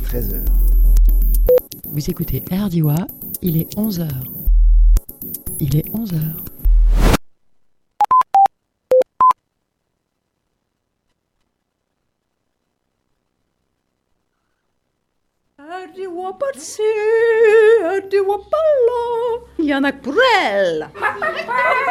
13h. Vous écoutez RDIWA, il est 11h. Il est 11h. RDIWA par-ci, RDIWA par-là, il y en a que pour elle.